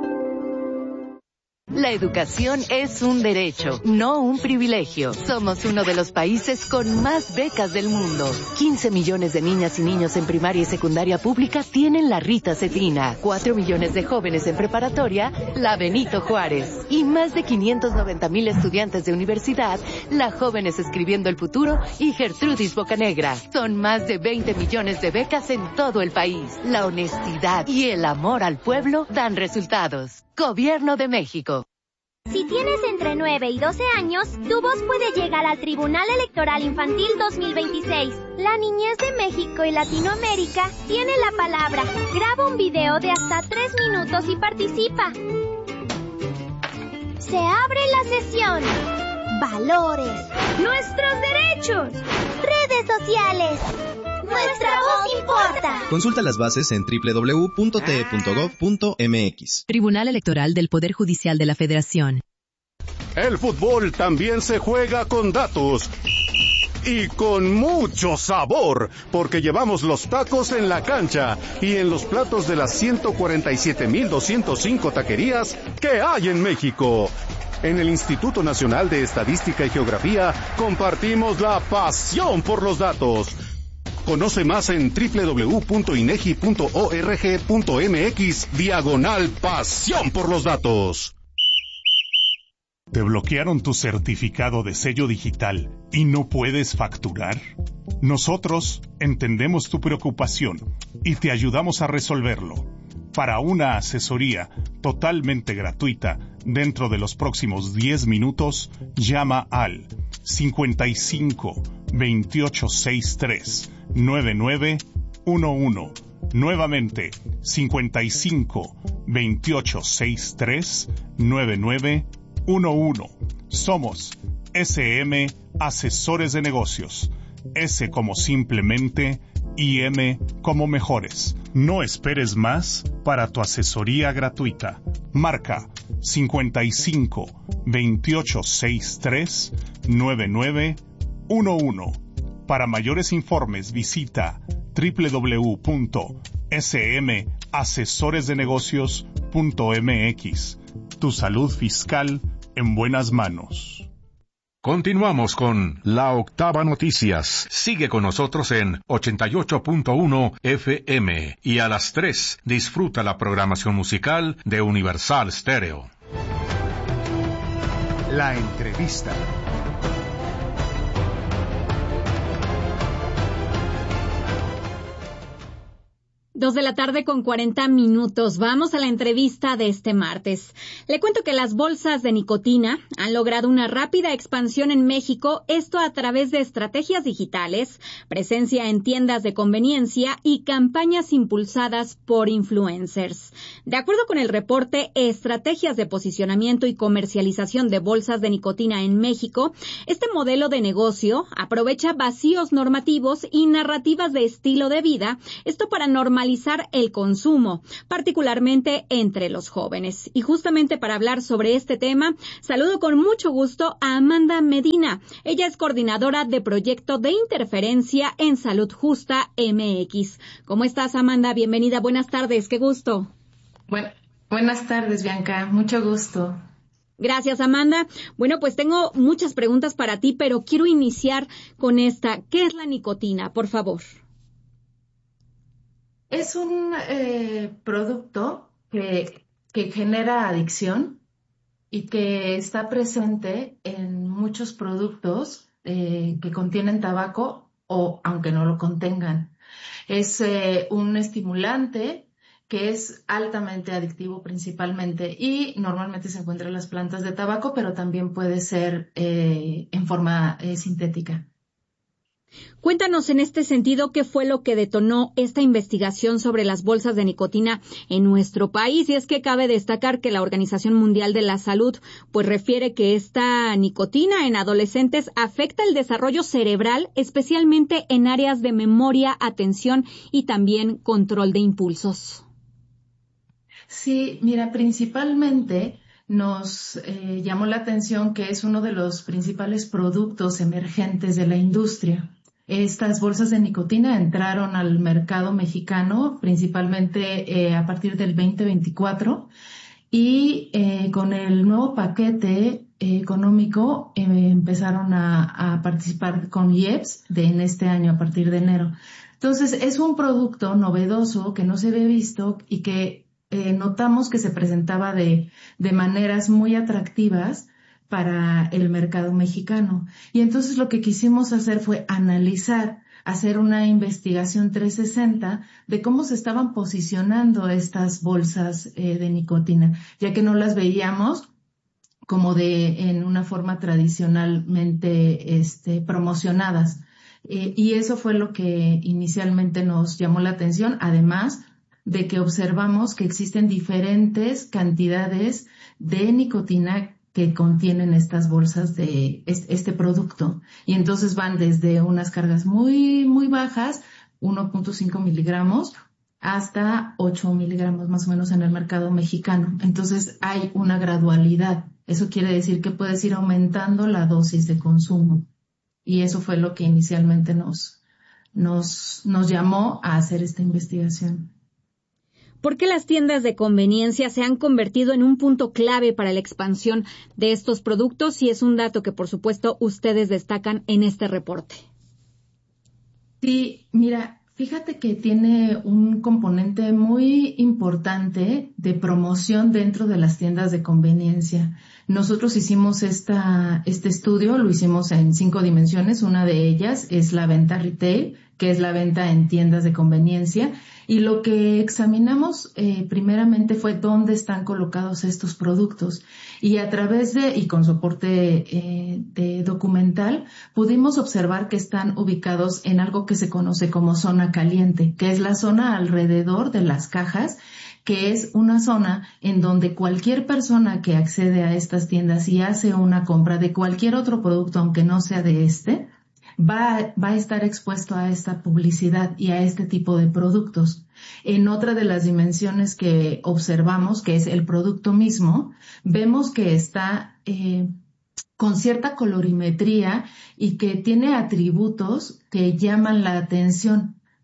La educación es un derecho, no un privilegio. Somos uno de los países con más becas del mundo. 15 millones de niñas y niños en primaria y secundaria pública tienen la Rita Cedrina. 4 millones de jóvenes en preparatoria, la Benito Juárez. Y más de 590,000 estudiantes de universidad, la Jóvenes Escribiendo el Futuro y Gertrudis Bocanegra. Son más de 20 millones de becas en todo el país. La honestidad y el amor al pueblo dan resultados. Gobierno de México. Si tienes entre 9 y 12 años, tu voz puede llegar al Tribunal Electoral Infantil 2026. La niñez de México y Latinoamérica tiene la palabra. Graba un video de hasta 3 minutos y participa. Se abre la sesión. Valores. Nuestros derechos. Redes sociales. Nuestra voz importa. Consulta las bases en www.te.gov.mx. Tribunal Electoral del Poder Judicial de la Federación. El fútbol también se juega con datos. Y con mucho sabor, porque llevamos los tacos en la cancha y en los platos de las 147,205 taquerías que hay en México. En el Instituto Nacional de Estadística y Geografía compartimos la pasión por los datos. Conoce más en www.inegi.org.mx/pasión por los datos. ¿Te bloquearon tu certificado de sello digital y no puedes facturar? Nosotros entendemos tu preocupación y te ayudamos a resolverlo. Para una asesoría totalmente gratuita, dentro de los próximos 10 minutos, llama al 55 28 63 9911. Nuevamente, 55 28 63 9911. Somos SM Asesores de Negocios. S como simplemente y M como mejores. No esperes más para tu asesoría gratuita. Marca 55 28 63 9911. Para mayores informes visita www.smasesoresdenegocios.mx. Tu salud fiscal en buenas manos. Continuamos con La Octava Noticias. Sigue con nosotros en 88.1 FM y a las 3 disfruta la programación musical de Universal Stereo. La entrevista. 2:40 p.m. Vamos a la entrevista de este martes. Le cuento que las bolsas de nicotina han logrado una rápida expansión en México, esto a través de estrategias digitales, presencia en tiendas de conveniencia y campañas impulsadas por influencers. De acuerdo con el reporte Estrategias de Posicionamiento y Comercialización de Bolsas de Nicotina en México, este modelo de negocio aprovecha vacíos normativos y narrativas de estilo de vida, esto para normalizar el consumo, particularmente entre los jóvenes. Y justamente para hablar sobre este tema, saludo con mucho gusto a Amanda Medina. Ella es coordinadora de proyecto de interferencia en Salud Justa MX. ¿Cómo estás, Amanda? Bienvenida, buenas tardes, qué gusto. Buenas tardes, Bianca, mucho gusto. Gracias, Amanda. Bueno, pues tengo muchas preguntas para ti, pero quiero iniciar con esta. ¿Qué es la nicotina, por favor? Es un producto que genera adicción y que está presente en muchos productos que contienen tabaco o aunque no lo contengan. Es un estimulante que es altamente adictivo principalmente y normalmente se encuentra en las plantas de tabaco, pero también puede ser en forma sintética. Cuéntanos en este sentido qué fue lo que detonó esta investigación sobre las bolsas de nicotina en nuestro país. Y es que cabe destacar que la Organización Mundial de la Salud pues refiere que esta nicotina en adolescentes afecta el desarrollo cerebral, especialmente en áreas de memoria, atención y también control de impulsos. Sí, mira, principalmente nos llamó la atención que es uno de los principales productos emergentes de la industria. Estas bolsas de nicotina entraron al mercado mexicano principalmente a partir del 2024 y con el nuevo paquete económico empezaron a participar con IEPS en este año a partir de enero. Entonces es un producto novedoso que no se había visto y que notamos que se presentaba de maneras muy atractivas para el mercado mexicano. Y entonces lo que quisimos hacer fue hacer una investigación 360 de cómo se estaban posicionando estas bolsas de nicotina, ya que no las veíamos como en una forma tradicionalmente promocionadas. Y eso fue lo que inicialmente nos llamó la atención, además de que observamos que existen diferentes cantidades de nicotina que contienen estas bolsas de este producto. Y entonces van desde unas cargas muy, muy bajas, 1.5 miligramos, hasta 8 miligramos más o menos en el mercado mexicano. Entonces hay una gradualidad. Eso quiere decir que puedes ir aumentando la dosis de consumo. Y eso fue lo que inicialmente nos llamó a hacer esta investigación. ¿Por qué las tiendas de conveniencia se han convertido en un punto clave para la expansión de estos productos? Y es un dato que, por supuesto, ustedes destacan en este reporte. Sí, mira, fíjate que tiene un componente muy importante de promoción dentro de las tiendas de conveniencia. Nosotros hicimos este estudio, lo hicimos en 5 dimensiones. Una de ellas es la venta retail, que es la venta en tiendas de conveniencia. Y lo que examinamos primeramente fue dónde están colocados estos productos. Y a través y con soporte de documental, pudimos observar que están ubicados en algo que se conoce como zona caliente, que es la zona alrededor de las cajas, que es una zona en donde cualquier persona que accede a estas tiendas y hace una compra de cualquier otro producto, aunque no sea de va a estar expuesto a esta publicidad y a este tipo de productos. En otra de las dimensiones que observamos, que es el producto mismo, vemos que está con cierta colorimetría y que tiene atributos que llaman la atención.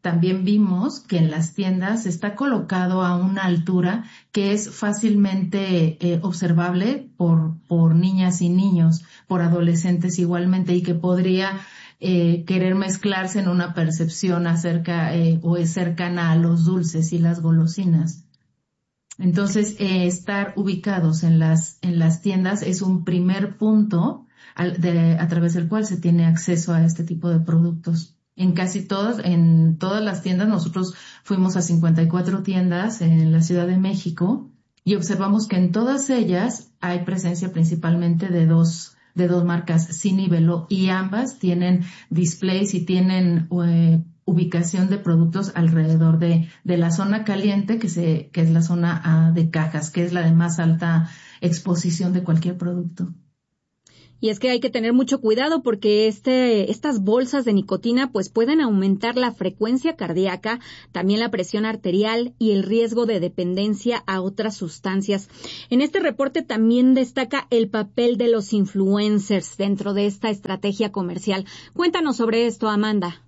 también vimos que en las tiendas está colocado a una altura que es fácilmente observable por niñas y niños, por adolescentes igualmente, y que podría querer mezclarse en una percepción acerca o es cercana a los dulces y las golosinas. Entonces, estar ubicados en las tiendas es un primer punto a través del cual se tiene acceso a este tipo de productos. En todas las tiendas, nosotros fuimos a 54 tiendas en la Ciudad de México y observamos que en todas ellas hay presencia principalmente de dos marcas, Cine y Velo, y ambas tienen displays y tienen ubicación de productos alrededor de la zona caliente, que es la zona de cajas, que es la de más alta exposición de cualquier producto. Y es que hay que tener mucho cuidado porque estas bolsas de nicotina pues pueden aumentar la frecuencia cardíaca, también la presión arterial y el riesgo de dependencia a otras sustancias. En este reporte también destaca el papel de los influencers dentro de esta estrategia comercial. Cuéntanos sobre esto, Amanda.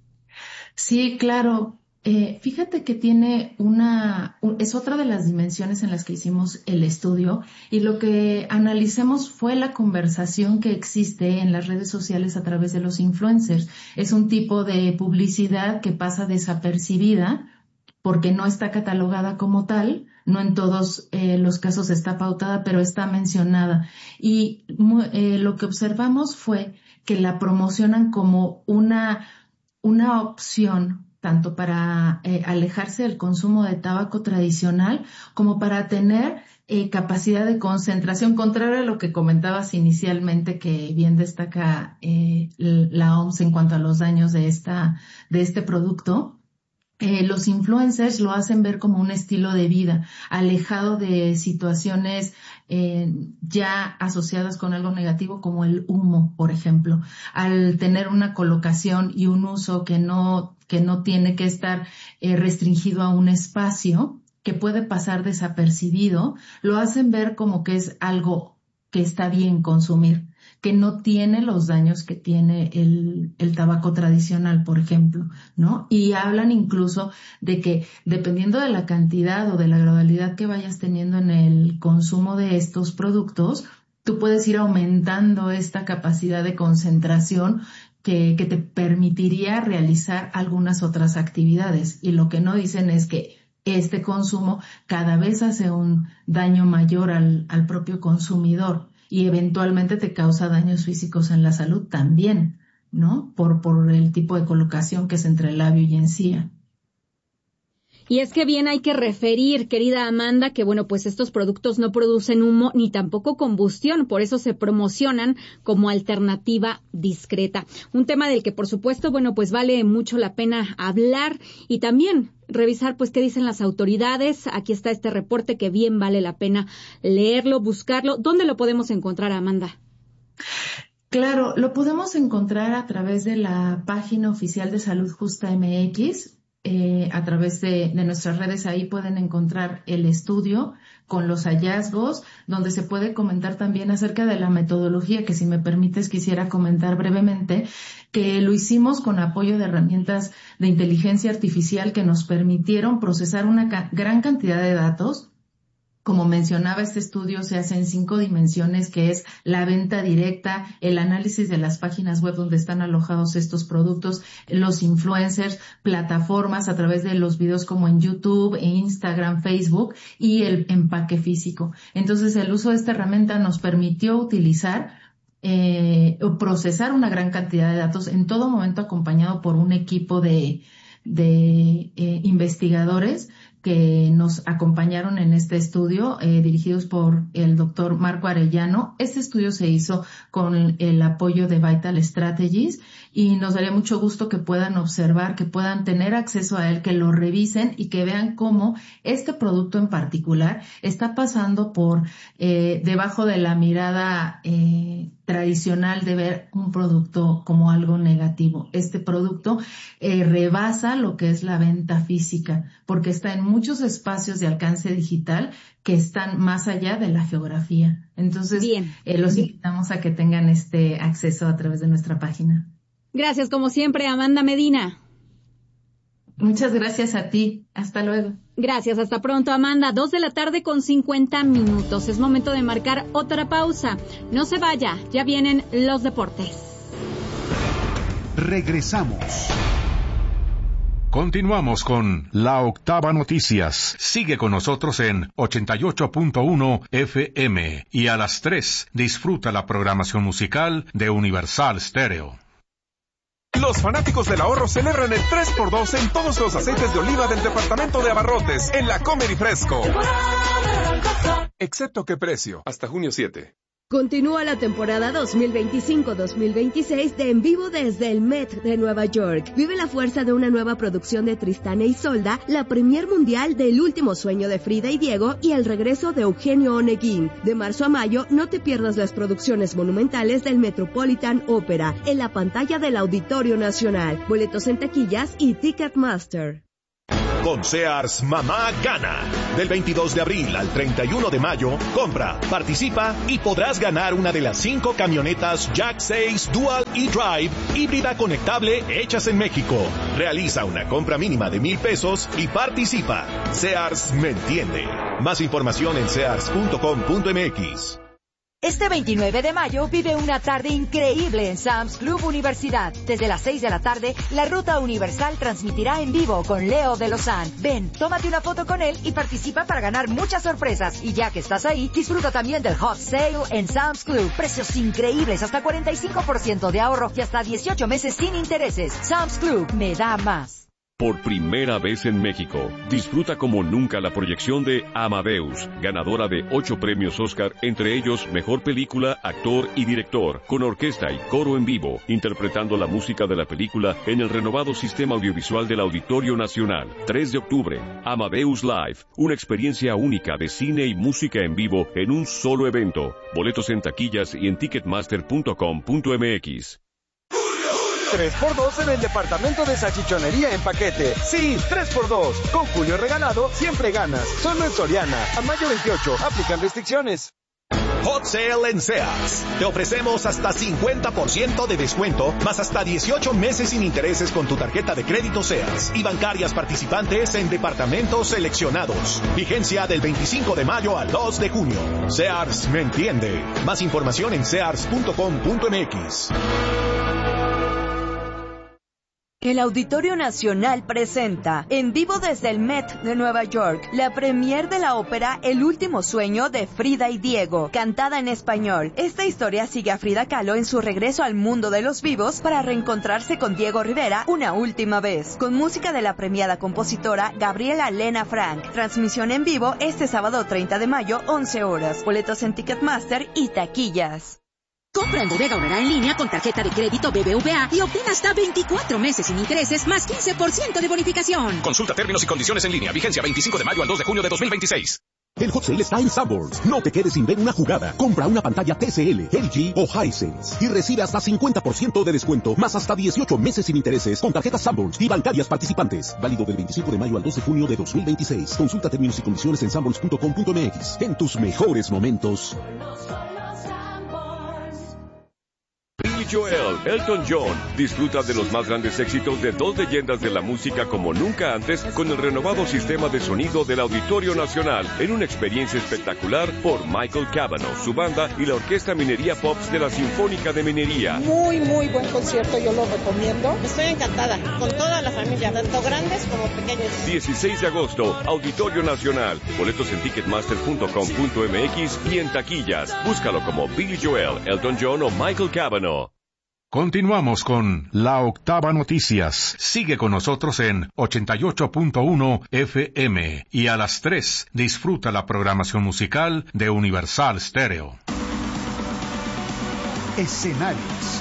Sí, claro. Fíjate que es otra de las dimensiones en las que hicimos el estudio, y lo que analizamos fue la conversación que existe en las redes sociales a través de los influencers. Es un tipo de publicidad que pasa desapercibida porque no está catalogada como tal, no en todos los casos está pautada, pero está mencionada. Y lo que observamos fue que la promocionan como una opción tanto para alejarse del consumo de tabaco tradicional como para tener capacidad de concentración, contrario a lo que comentabas inicialmente, que bien destaca la OMS en cuanto a los daños de este producto. Los influencers lo hacen ver como un estilo de vida, alejado de situaciones ya asociadas con algo negativo como el humo, por ejemplo. Al tener una colocación y un uso que no tiene que estar restringido a un espacio, que puede pasar desapercibido, lo hacen ver como que es algo que está bien consumir, que no tiene los daños que tiene el tabaco tradicional, por ejemplo, ¿no? Y hablan incluso de que dependiendo de la cantidad o de la gradualidad que vayas teniendo en el consumo de estos productos, tú puedes ir aumentando esta capacidad de concentración que te permitiría realizar algunas otras actividades. Y lo que no dicen es que este consumo cada vez hace un daño mayor al propio consumidor y eventualmente te causa daños físicos en la salud también, ¿no? Por el tipo de colocación que es entre el labio y encía. Y es que bien hay que referir, querida Amanda, que bueno, pues estos productos no producen humo ni tampoco combustión, por eso se promocionan como alternativa discreta. Un tema del que por supuesto, bueno, pues vale mucho la pena hablar y también revisar pues qué dicen las autoridades. Aquí está este reporte que bien vale la pena leerlo, buscarlo. ¿Dónde lo podemos encontrar, Amanda? Claro, lo podemos encontrar a través de la página oficial de Salud Justa MX. A través de nuestras redes, ahí pueden encontrar el estudio con los hallazgos, donde se puede comentar también acerca de la metodología, que si me permites quisiera comentar brevemente, que lo hicimos con apoyo de herramientas de inteligencia artificial que nos permitieron procesar una gran cantidad de datos. Como mencionaba, este estudio se hace en 5 dimensiones, que es la venta directa, el análisis de las páginas web donde están alojados estos productos, los influencers, plataformas a través de los videos como en YouTube, Instagram, Facebook y el empaque físico. Entonces, el uso de esta herramienta nos permitió utilizar o procesar una gran cantidad de datos en todo momento, acompañado por un equipo de investigadores que nos acompañaron en este estudio, dirigidos por el doctor Marco Arellano. Este estudio se hizo con el apoyo de Vital Strategies y nos daría mucho gusto que puedan observar, que puedan tener acceso a él, que lo revisen y que vean cómo este producto en particular está pasando por debajo de la mirada tradicional de ver un producto como algo negativo. Este producto rebasa lo que es la venta física, porque está en muchos espacios de alcance digital que están más allá de la geografía. Entonces, los invitamos a que tengan este acceso a través de nuestra página. Gracias, como siempre, Amanda Medina. Muchas gracias a ti. Hasta luego. Gracias, hasta pronto, Amanda. 2:50 p.m. Es momento de marcar otra pausa. No se vaya, ya vienen los deportes. Regresamos. Continuamos con La Octava Noticias. Sigue con nosotros en 88.1 FM y a las 3 disfruta la programación musical de Universal Stereo. Los fanáticos del ahorro celebran el 3x2 en todos los aceites de oliva del departamento de abarrotes en la Comer y Fresco. Excepto qué precio, hasta junio 7. Continúa la temporada 2025-2026 de En Vivo desde el Met de Nueva York. Vive la fuerza de una nueva producción de Tristán e Isolda, la premier mundial del Último Sueño de Frida y Diego y el regreso de Eugenio Oneguín. De marzo a mayo, no te pierdas las producciones monumentales del Metropolitan Opera en la pantalla del Auditorio Nacional. Boletos en taquillas y Ticketmaster. Con Sears, mamá gana. Del 22 de abril al 31 de mayo, compra, participa y podrás ganar una de las 5 camionetas Jack 6 Dual e-Drive híbrida conectable hechas en México. Realiza una compra mínima de $1,000 y participa. Sears me entiende. Más información en sears.com.mx. Este 29 de mayo vive una tarde increíble en Sam's Club Universidad. Desde las 6 de la tarde, la Ruta Universal transmitirá en vivo con Leo de Lozán. Ven, tómate una foto con él y participa para ganar muchas sorpresas. Y ya que estás ahí, disfruta también del Hot Sale en Sam's Club. Precios increíbles, hasta 45% de ahorro y hasta 18 meses sin intereses. Sam's Club, me da más. Por primera vez en México, disfruta como nunca la proyección de Amadeus, ganadora de 8 premios Oscar, entre ellos Mejor Película, Actor y Director, con orquesta y coro en vivo, interpretando la música de la película en el renovado sistema audiovisual del Auditorio Nacional. 3 de octubre, Amadeus Live, una experiencia única de cine y música en vivo en un solo evento. Boletos en taquillas y en ticketmaster.com.mx. 3x2 en el departamento de salchichonería en paquete. Sí, 3x2. Con Julio Regalado siempre ganas. Solo en Soriana. A mayo 28. Aplican restricciones. Hot Sale en Sears. Te ofrecemos hasta 50% de descuento, más hasta 18 meses sin intereses con tu tarjeta de crédito Sears y bancarias participantes en departamentos seleccionados. Vigencia del 25 de mayo al 2 de junio. Sears me entiende. Más información en sears.com.mx. El Auditorio Nacional presenta, en vivo desde el Met de Nueva York, la premier de la ópera El Último Sueño de Frida y Diego, cantada en español. Esta historia sigue a Frida Kahlo en su regreso al mundo de los vivos para reencontrarse con Diego Rivera una última vez, con música de la premiada compositora Gabriela Lena Frank. Transmisión en vivo este sábado 30 de mayo, 11 horas. Boletos en Ticketmaster y taquillas. Compra en Bodega Aurrerá en línea con tarjeta de crédito BBVA y obtén hasta 24 meses sin intereses más 15% de bonificación. Consulta términos y condiciones en línea. Vigencia 25 de mayo al 2 de junio de 2026. El Hot Sale está en Sanborns. No te quedes sin ver una jugada. Compra una pantalla TCL, LG o Hisense y recibe hasta 50% de descuento, más hasta 18 meses sin intereses con tarjetas Sanborns y bancarias participantes. Válido del 25 de mayo al 2 de junio de 2026. Consulta términos y condiciones en sanborns.com.mx. En tus mejores momentos. Billy Joel, Elton John, disfruta de los más grandes éxitos de 2 leyendas de la música como nunca antes con el renovado sistema de sonido del Auditorio Nacional en una experiencia espectacular por Michael Cavanaugh, su banda y la Orquesta Minería Pops de la Sinfónica de Minería. Muy buen concierto, yo lo recomiendo. Estoy encantada, con toda la familia, tanto grandes como pequeños. 16 de agosto, Auditorio Nacional. Boletos en ticketmaster.com.mx y en taquillas. Búscalo como Billy Joel, Elton John o Michael Cavanaugh. Continuamos con La Octava Noticias. Sigue con nosotros en 88.1 FM y a las 3 disfruta la programación musical de Universal Stereo. Escenarios.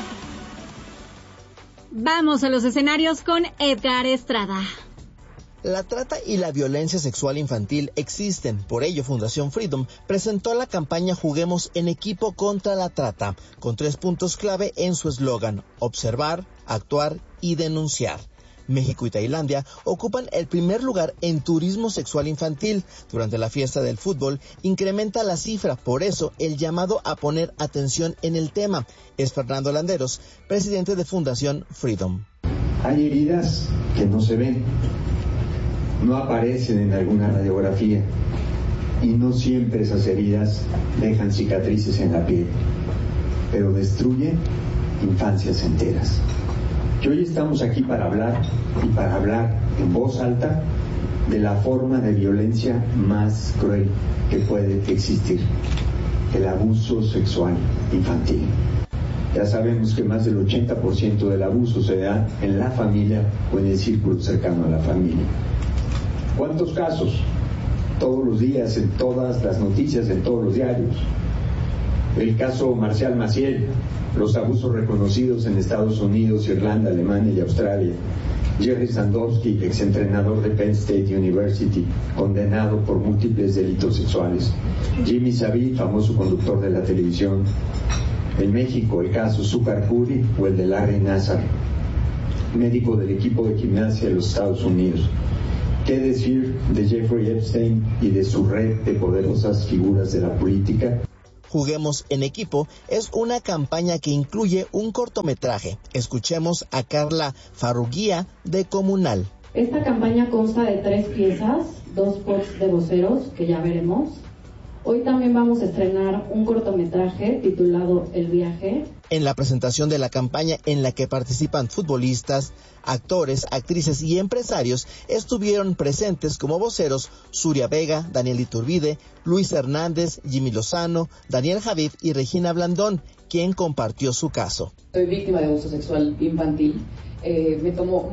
Vamos a los escenarios con Edgar Estrada. La trata y la violencia sexual infantil existen, por ello Fundación Freedom presentó la campaña Juguemos en Equipo contra la Trata, con 3 puntos clave en su eslogan: observar, actuar y denunciar. México y Tailandia ocupan el primer lugar en turismo sexual infantil. Durante la fiesta del fútbol incrementa la cifra, por eso el llamado a poner atención en el tema. Es Fernando Landeros, presidente de Fundación Freedom. Hay heridas que no se ven, no aparecen en alguna radiografía y no siempre esas heridas dejan cicatrices en la piel, pero destruyen infancias enteras. Y hoy estamos aquí para hablar en voz alta de la forma de violencia más cruel que puede existir, el abuso sexual infantil. Ya sabemos que más del 80% del abuso se da en la familia o en el círculo cercano a la familia. ¿Cuántos casos? Todos los días, en todas las noticias, en todos los diarios. El caso Marcial Maciel, los abusos reconocidos en Estados Unidos, Irlanda, Alemania y Australia. Jerry Sandowski, exentrenador de Penn State University, condenado por múltiples delitos sexuales. Jimmy Savile, famoso conductor de la televisión. En México, el caso Zúcar Puri o el de Larry Nassar, médico del equipo de gimnasia de los Estados Unidos. ¿Qué decir de Jeffrey Epstein y de su red de poderosas figuras de la política? Juguemos en Equipo es una campaña que incluye un cortometraje. Escuchemos a Carla Farruguía de Comunal. Esta campaña consta de 3 piezas, 2 spots de voceros que ya veremos. Hoy también vamos a estrenar un cortometraje titulado El Viaje. En la presentación de la campaña, en la que participan futbolistas, actores, actrices y empresarios, estuvieron presentes como voceros Suria Vega, Daniel Iturbide, Luis Hernández, Jimmy Lozano, Daniel Javid y Regina Blandón, quien compartió su caso. Soy víctima de abuso sexual infantil. Me tomó